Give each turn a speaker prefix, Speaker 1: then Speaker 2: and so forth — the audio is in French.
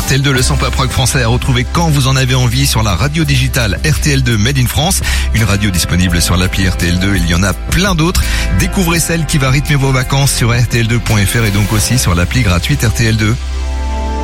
Speaker 1: RTL2, le sample rock français à retrouver quand vous en avez envie sur la radio digitale RTL2 Made in France. Une radio disponible sur l'appli RTL2. Il y en a plein d'autres. Découvrez celle qui va rythmer vos vacances sur RTL2.fr et donc aussi sur l'appli gratuite RTL2.